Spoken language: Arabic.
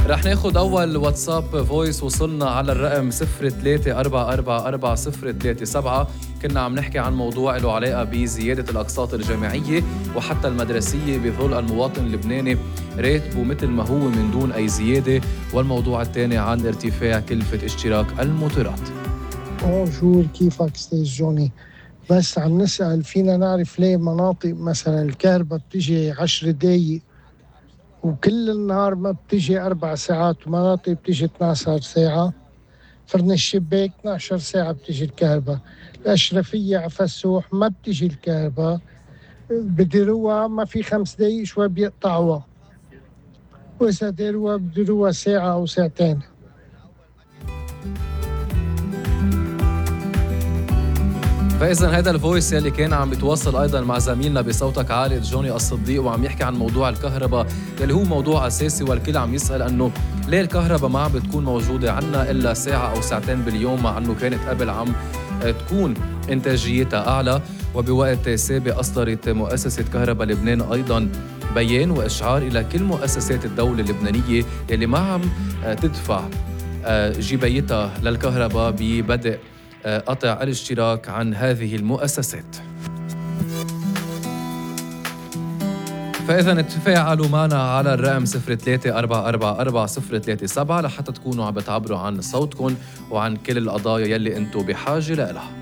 رح ناخد أول واتساب فويس. وصلنا على الرقم 03444037. كنا عم نحكي عن موضوع له علاقة بزيادة الأقساط الجامعية وحتى المدرسية بظل المواطن اللبناني راتبه مثل ما هو من دون أي زيادة، والموضوع الثاني عن ارتفاع كلفة اشتراك الموتورات. بونجور، كيفك ستيج جوني؟ بس عم نسأل فينا نعرف ليه مناطق مثلا الكهرباء بتيجي 10 دقايق وكل النهار ما بتيجي 4 ساعات، ومناطق بتيجي 12 ساعة. فرن الشباك 12 ساعة بتيجي الكهرباء. الأشرفية عفسوح ما بتيجي الكهرباء، بديروها ما في 5 دقايق شوي بيقطعوها، وإذا ديروها بديروها ساعة أو ساعتين. فإذا هذا الفويس يلي كان عم بيتواصل أيضا مع زميلنا بصوتك عالي جوني الصديق، وعم يحكي عن موضوع الكهرباء يلي هو موضوع أساسي، والكل عم يسأل أنه ليه الكهرباء ما عم بتكون موجودة عنا إلا ساعة أو ساعتين باليوم، مع أنه كانت قبل عم تكون إنتاجيتها أعلى. وبوقت سابق أصدرت مؤسسة كهرباء لبنان أيضا بيان وإشعار إلى كل مؤسسات الدولة اللبنانية يلي ما عم تدفع جبايتها للكهرباء ببدء قطع الاشتراك عن هذه المؤسسات. فإذا تفاعلوا معنا على الرقم 03444037 لحتى تكونوا عم بتعبروا عن صوتكم وعن كل القضايا يلي انتم بحاجة لها.